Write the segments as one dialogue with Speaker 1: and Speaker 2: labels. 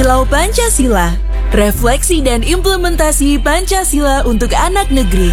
Speaker 1: Kilau Pancasila, refleksi dan implementasi Pancasila untuk anak negeri.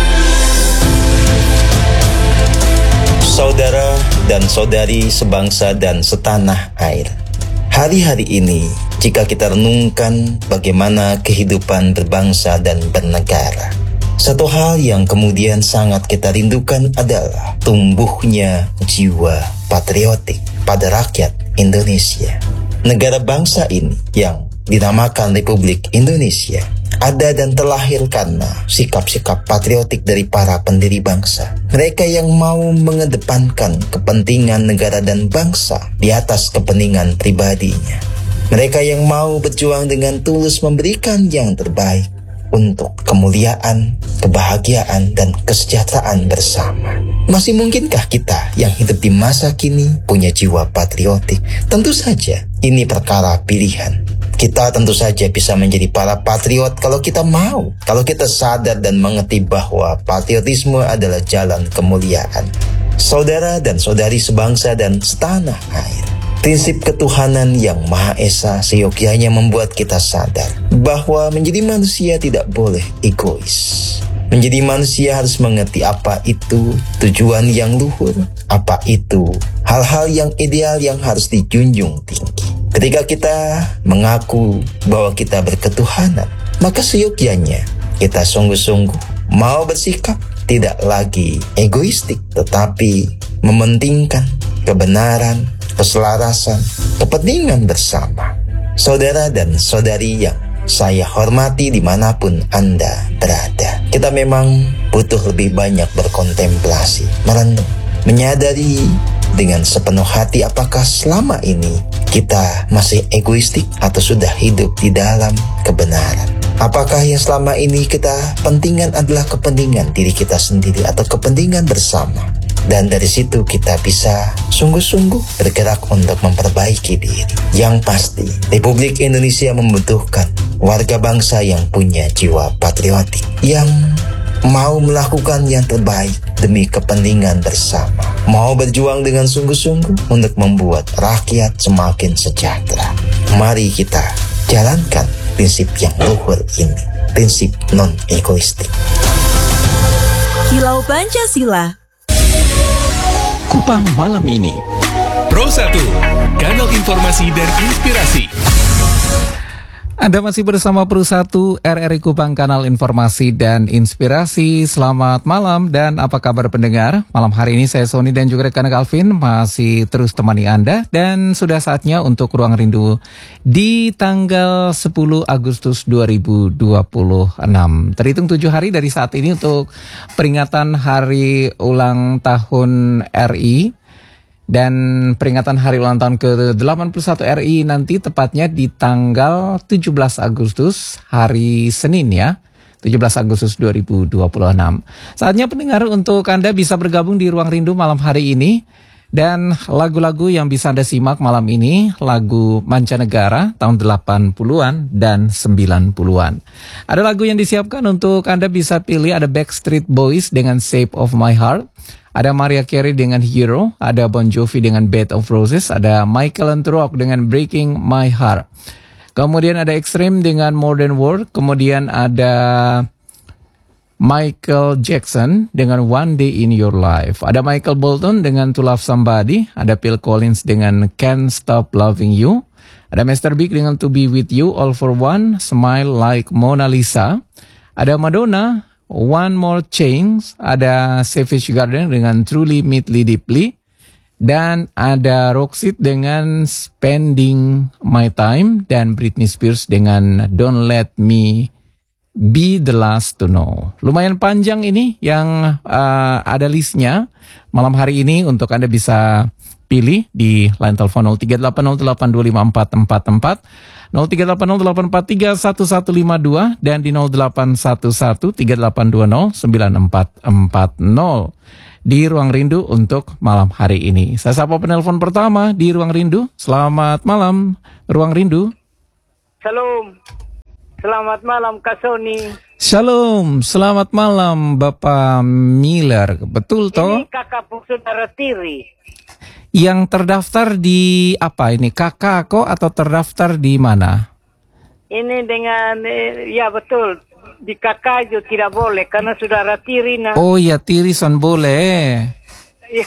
Speaker 2: Saudara dan saudari sebangsa dan setanah air, hari-hari ini jika kita renungkan bagaimana kehidupan berbangsa dan bernegara, satu hal yang kemudian sangat kita rindukan adalah tumbuhnya jiwa patriotik pada rakyat Indonesia. Negara bangsa ini yang dinamakan Republik Indonesia ada dan terlahir karena sikap-sikap patriotik dari para pendiri bangsa. Mereka yang mau mengedepankan kepentingan negara dan bangsa di atas kepentingan pribadinya. Mereka yang mau berjuang dengan tulus memberikan yang terbaik untuk kemuliaan, kebahagiaan, dan kesejahteraan bersama. Masih mungkinkah kita yang hidup di masa kini punya jiwa patriotik? Tentu saja, ini perkara pilihan. Kita tentu saja bisa menjadi para patriot kalau kita mau, kalau kita sadar dan mengerti bahwa patriotisme adalah jalan kemuliaan. Saudara dan saudari sebangsa dan setanah air, prinsip ketuhanan yang Maha Esa seyogyanya membuat kita sadar bahwa menjadi manusia tidak boleh egois. Menjadi manusia harus mengerti apa itu tujuan yang luhur, apa itu hal-hal yang ideal yang harus dijunjung tinggi. Ketika kita mengaku bahwa kita berketuhanan, maka seyogyanya kita sungguh-sungguh mau bersikap tidak lagi egoistik, tetapi mementingkan kebenaran, keselarasan, kepentingan bersama. Saudara dan saudari yang saya hormati dimanapun Anda berada, kita memang butuh lebih banyak berkontemplasi, merenung, menyadari dengan sepenuh hati apakah selama ini kita masih egoistik atau sudah hidup di dalam kebenaran. Apakah yang selama ini kita pentingkan adalah kepentingan diri kita sendiri atau kepentingan bersama? Dan dari situ kita bisa sungguh-sungguh bergerak untuk memperbaiki diri. Yang pasti, Republik Indonesia membutuhkan warga bangsa yang punya jiwa patriotik, yang mau melakukan yang terbaik demi kepentingan bersama, mau berjuang dengan sungguh-sungguh untuk membuat rakyat semakin sejahtera. Mari kita jalankan prinsip yang luhur ini, prinsip non-egoistik.
Speaker 1: Kilau Pancasila.
Speaker 3: Kupang malam ini.
Speaker 4: Pro 1, kanal informasi dan inspirasi.
Speaker 3: Anda masih bersama Pro 1 RRI Kupang, kanal informasi dan inspirasi. Selamat malam dan apa kabar pendengar? Malam hari ini saya Sony dan juga rekan Calvin masih terus temani Anda. Dan sudah saatnya untuk Ruang Rindu di tanggal 10 Agustus 2026. Terhitung 7 hari dari saat ini untuk peringatan hari ulang tahun RI. Dan peringatan hari ulang tahun ke-81 RI nanti tepatnya di tanggal 17 Agustus, hari Senin ya, 17 Agustus 2026. Saatnya pendengar untuk Anda bisa bergabung di Ruang Rindu malam hari ini. Dan lagu-lagu yang bisa Anda simak malam ini, lagu mancanegara tahun 80-an dan 90-an. Ada lagu yang disiapkan untuk Anda bisa pilih, ada Backstreet Boys dengan Shape of My Heart. Ada Mariah Carey dengan Hero, ada Bon Jovi dengan Bed of Roses, ada Michael Anthrock dengan Breaking My Heart. Kemudian ada Extreme dengan Modern World, kemudian ada Michael Jackson dengan One Day in Your Life. Ada Michael Bolton dengan To Love Somebody, ada Phil Collins dengan Can't Stop Loving You, ada Mr. Big dengan To Be With You, All For One, Smile Like Mona Lisa, ada Madonna, One More Change, ada Savage Garden dengan Truly Madly Deeply, dan ada Roxette dengan Spending My Time, dan Britney Spears dengan Don't Let Me Be The Last To Know. Lumayan panjang ini yang ada listnya malam hari ini untuk Anda bisa pilih di line telepon 0380825444, 038084311152 dan di 081138209440 di Ruang Rindu untuk malam hari ini. Saya sapa penelpon pertama di Ruang Rindu. Selamat malam, Ruang Rindu.
Speaker 5: Shalom. Selamat malam Kak Sony.
Speaker 3: Shalom, selamat malam Bapak Miller. Betul toh?
Speaker 5: Ini kakak saudara Tiri.
Speaker 3: Yang terdaftar di apa ini? Kakak kok atau terdaftar di mana?
Speaker 5: Ini dengan, ya betul, di Kakajo tidak boleh karena saudara tiri nah.
Speaker 3: Oh ya, tirisan boleh.
Speaker 5: Ya.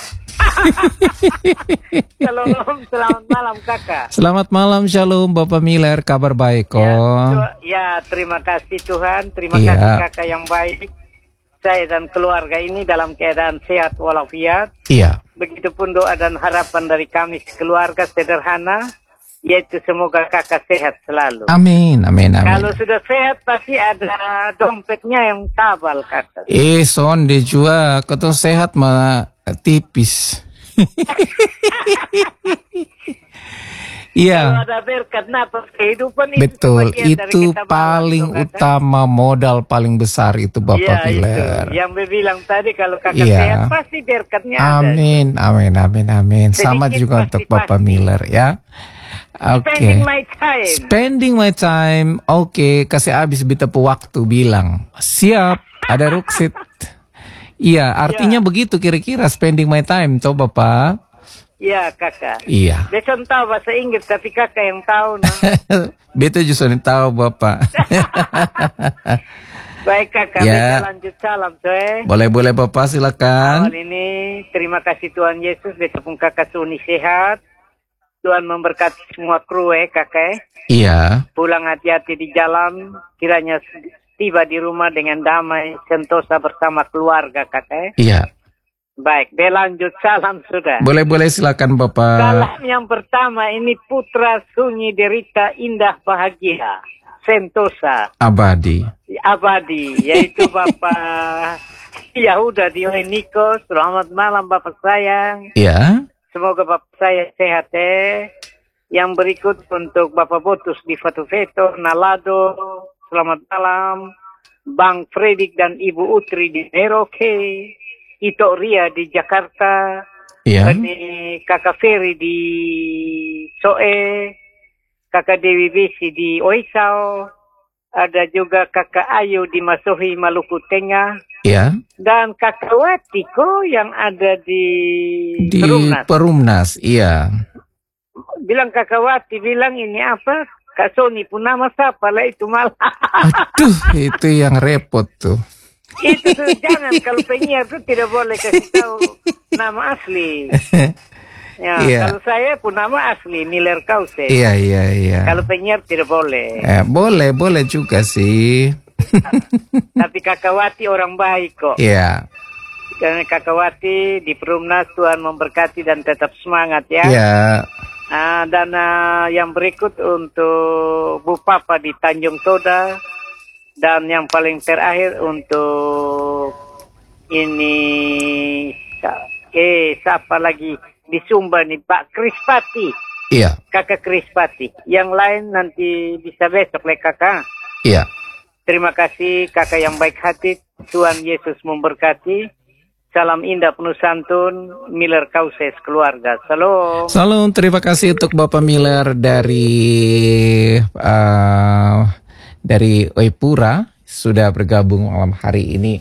Speaker 5: Selamat malam kakak.
Speaker 3: Selamat malam, shalom Bapak Miller, kabar baik kok.
Speaker 5: Ya, terima kasih Tuhan, terima
Speaker 3: Iya.
Speaker 5: kasih kakak yang baik. Saya dan keluarga ini dalam keadaan sehat walafiat.
Speaker 3: Iya.
Speaker 5: Begitupun doa dan harapan dari kami keluarga sederhana, yaitu semoga kakak sehat selalu.
Speaker 3: Amin, amin, amin.
Speaker 5: Kalau sudah sehat pasti ada dompetnya yang tabal kakak.
Speaker 3: Son dia juga, kau sehat mah tipis. Iya.
Speaker 5: Kalau ada berkat nafas kehidupan
Speaker 3: Betul,
Speaker 5: bagian dari
Speaker 3: itu
Speaker 5: ketabahan,
Speaker 3: paling
Speaker 5: kakak.
Speaker 3: utama, modal paling besar itu Bapak
Speaker 5: Ya,
Speaker 3: Miller.
Speaker 5: itu. Yang bilang tadi kalau kakak
Speaker 3: Iya.
Speaker 5: sehat pasti berkatnya ada.
Speaker 3: Amin, amin, amin, amin. Sama
Speaker 5: Sedikit
Speaker 3: juga untuk
Speaker 5: pasti-pasti.
Speaker 3: Bapak Miller ya. Oke.
Speaker 5: Spending my time.
Speaker 3: Spending my time. Oke, kasih habis bita waktu bilang. Siap, ada ruksit. Iya, artinya begitu kira-kira spending my time. Coba Pak.
Speaker 5: Ya kakak.
Speaker 3: Iya.
Speaker 5: Beson tahu bahasa Inggris tapi kakak yang tahu. Nah.
Speaker 3: Beta justru tahu Bapak.
Speaker 5: Baik kakak,
Speaker 3: Ya.
Speaker 5: kita lanjut salam coy.
Speaker 3: Boleh Bapak silakan.
Speaker 5: Awal ini terima kasih Tuhan Yesus, betapun kakak Suni sehat. Tuhan memberkati semua kru kakak.
Speaker 3: Iya.
Speaker 5: Pulang hati-hati di jalan, kiranya tiba di rumah dengan damai, sentosa bersama keluarga kakak.
Speaker 3: Iya.
Speaker 5: Baik, lanjut salam sudah.
Speaker 3: Boleh silakan Bapak.
Speaker 5: Salam yang pertama ini putra sunyi derita indah bahagia, sentosa
Speaker 3: Abadi.
Speaker 5: abadi, yaitu Bapak Yahuda Dioniko. Selamat malam Bapak sayang.
Speaker 3: Iya.
Speaker 5: Semoga Bapak saya sehat Yang berikut untuk Bapak Botus di Fatu-Feto, Nalado. Selamat malam. Bang Fredik dan Ibu Utri di Merauke. Ito Ria di Jakarta.
Speaker 3: Iya.
Speaker 5: Ini Kakak Ferry di Soe. Kakak Dewi Besi di Oisau. Ada juga Kakak Ayu di Masohi, Maluku Tengah.
Speaker 3: Iya.
Speaker 5: Dan Kakak Wati yang ada di
Speaker 3: Di
Speaker 5: Perumnas.
Speaker 3: Perumnas, iya.
Speaker 5: Bilang Kakak Wati, bilang ini apa? Kak Soni pun nama siapa lah itu malah.
Speaker 3: Aduh, itu yang repot tuh.
Speaker 5: Itu tuh, jangan, kalau penyiar tuh tidak boleh kasih tahu nama asli. Ya,
Speaker 3: Iya.
Speaker 5: Kalau saya pun nama asli, Miller Kause.
Speaker 3: Iya.
Speaker 5: Kalau penyiar tidak boleh.
Speaker 3: Boleh juga sih.
Speaker 5: Tapi Kakak Wati orang baik kok.
Speaker 3: Iya.
Speaker 5: Karena Kakak Wati di Perumnas, Tuhan memberkati dan tetap semangat ya.
Speaker 3: Iya.
Speaker 5: Dan yang berikut untuk Bu Papa di Tanjung Toda. Dan yang paling terakhir untuk ini siapa lagi di Sumba nih, Pak Krispati.
Speaker 3: Iya.
Speaker 5: Kakak Krispati. Yang lain nanti bisa besok le kakak.
Speaker 3: Iya.
Speaker 5: Terima kasih kakak yang baik hati. Tuhan Yesus memberkati. Salam indah penuh santun. Miller Kauses keluarga. Salam.
Speaker 3: Salam, terima kasih untuk Bapak Miller dari Oipura sudah bergabung malam hari ini.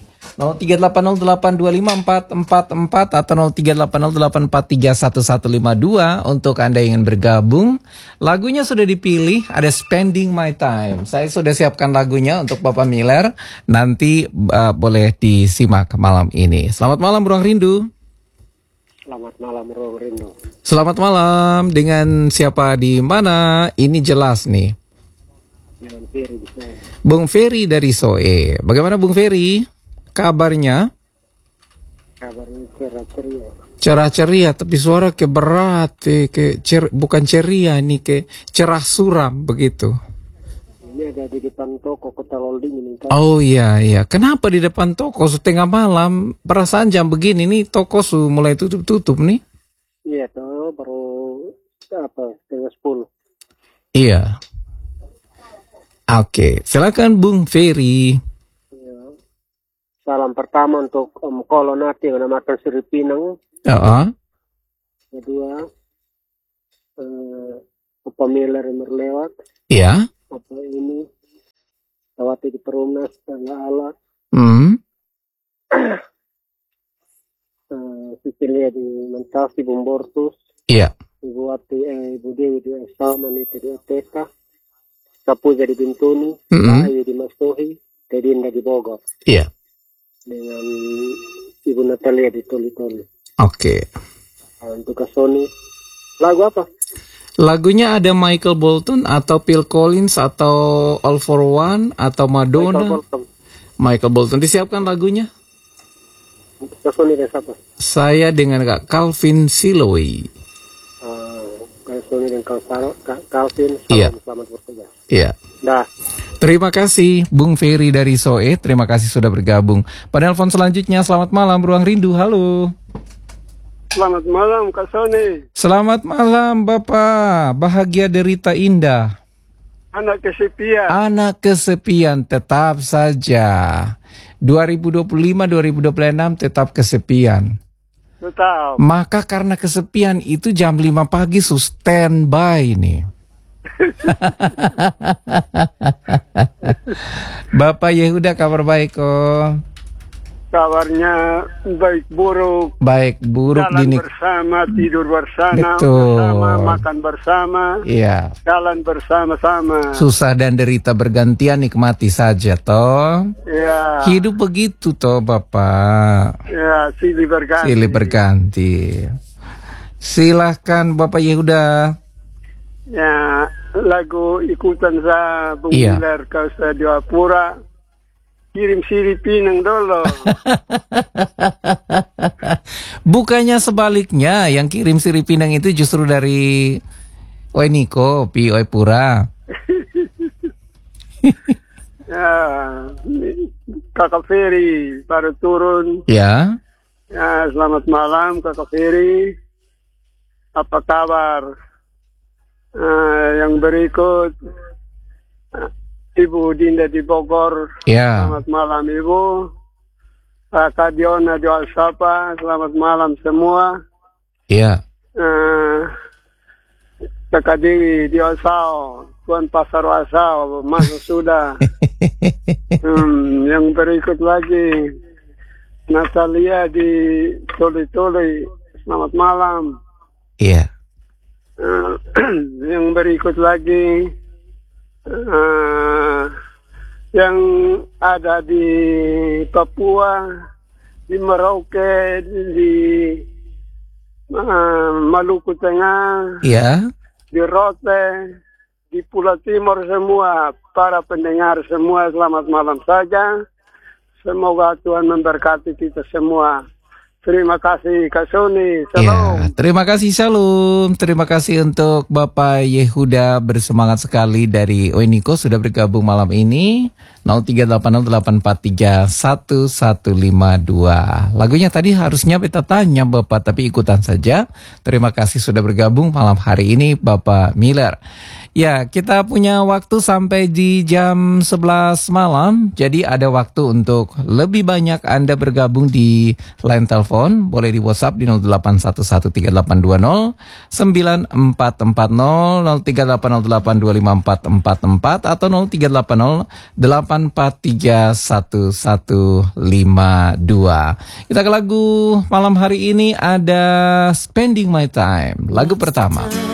Speaker 3: 0380825444 atau 038084311152 untuk Anda yang ingin bergabung. Lagunya sudah dipilih, ada Spending My Time. Saya sudah siapkan lagunya untuk Bapak Miller. Nanti boleh disimak malam ini. Selamat malam Ruang Rindu.
Speaker 5: Selamat malam Ruang Rindu.
Speaker 3: Selamat malam, dengan siapa di mana? Ini jelas nih. Bung Ferry dari Soe. Bagaimana Bung Ferry? Kabarnya?
Speaker 5: Kabarnya cerah-ceria.
Speaker 3: Cerah ceria, tapi suara ke berat, bukan ceria nih, ke cerah suram begitu.
Speaker 5: Ini ada di depan toko Kota Lolding ini.
Speaker 3: Oh iya. Kenapa di depan toko setengah malam? Perasaan jam begini nih toko mulai tutup nih.
Speaker 5: Iya, tuh baru setengah 10.
Speaker 3: Iya. Oke, silakan Bung Ferry.
Speaker 5: Salam pertama untuk Om Kolonati yang namakan Sri Pinang. Kedua, Papa Miller yang berlewat.
Speaker 3: Iya.
Speaker 5: Apa ini? Tawati di Perumnas, Tangga Allah. Sicilia di Mentasi, Bumbortus.
Speaker 3: Iya.
Speaker 5: Ibu Dewi di Esaman itu di Ateka.
Speaker 6: Sapuja di Bintuni, Ayu di Mastohi, Tedinda di Bogor,
Speaker 3: Iya.
Speaker 6: dengan Ibu Natalia di Toli-Toli.
Speaker 3: Oke.
Speaker 6: Untuk Kak Sony, lagu apa?
Speaker 3: Lagunya ada Michael Bolton atau Phil Collins atau All for One atau Madonna. Michael Bolton. Disiapkan lagunya.
Speaker 6: Kak Sony dan siapa?
Speaker 3: Saya dengan Kak Calvin Siloy.
Speaker 6: Kak Sony dan Calvin.
Speaker 3: Iya.
Speaker 6: Selamat bertugas.
Speaker 3: Iya.
Speaker 6: Dah.
Speaker 3: Terima kasih Bung Ferry dari Soe. Terima kasih sudah bergabung. Pada telepon selanjutnya, selamat malam Ruang Rindu. Halo.
Speaker 6: Selamat malam Kak Sony.
Speaker 3: Selamat malam Bapak. Bahagia derita indah.
Speaker 6: Anak kesepian.
Speaker 3: Anak kesepian tetap saja. 2025-2026 tetap kesepian.
Speaker 6: Tetap.
Speaker 3: Maka karena kesepian itu jam 5 pagi standby nih. Bapak Yehuda kabar baik kok.
Speaker 6: Kabarnya baik buruk.
Speaker 3: Baik buruk
Speaker 6: Jalan
Speaker 3: gini.
Speaker 6: bersama, tidur bersama,
Speaker 3: Betul.
Speaker 6: bersama, makan bersama,
Speaker 3: Iya.
Speaker 6: jalan bersama-sama.
Speaker 3: Susah dan derita bergantian, nikmati saja toh.
Speaker 6: Ya.
Speaker 3: Hidup begitu toh Bapak.
Speaker 6: Ya, silih berganti.
Speaker 3: Silih berganti. Silahkan Bapak Yehuda.
Speaker 6: Ya, lagu ikutan saya Bung
Speaker 3: Iya.
Speaker 6: Miller ke Stadio Apura. Kirim Siri Pinang dulu.
Speaker 3: Bukannya sebaliknya, yang kirim Siri Pinang itu justru dari Oi Niko, Pi Oi Pura.
Speaker 6: Ya, Kakak Ferry baru turun.
Speaker 3: Ya,
Speaker 6: Ya, selamat malam Kakak Ferry. Apa kabar? Yang berikut Ibu Dinda di Bogor.
Speaker 3: ya,
Speaker 6: Selamat malam Ibu. Kak Diona di Alsapa. Selamat malam semua.
Speaker 3: ya.
Speaker 6: Kakak Dewi di Osao. Tuan Pasar Osao. Masuk sudah. Yang berikut lagi Natalia di Toli-Toli. Selamat malam.
Speaker 3: Iya.
Speaker 6: Yang berikut lagi yang ada di Papua, di Merauke, di Maluku Tengah,
Speaker 3: Iya.
Speaker 6: di Rote, di Pulau Timur semua, para pendengar semua selamat malam saja. Semoga Tuhan memberkati kita semua. Terima kasih Kak Sony. Shalom.
Speaker 3: Ya, terima kasih Shalom. Terima kasih untuk Bapak Yehuda, bersemangat sekali dari Oiniko sudah bergabung malam ini. 038084315152. Lagunya tadi harusnya beta tanya Bapak, tapi ikutan saja. Terima kasih sudah bergabung malam hari ini Bapak Miller. Ya, kita punya waktu sampai di jam 11 malam. Jadi ada waktu untuk lebih banyak Anda bergabung di line telepon. Boleh di WhatsApp di 08113820 9440 0380825444 atau 0380 8431152. Kita ke lagu malam hari ini, ada Spending My Time. Lagu pertama.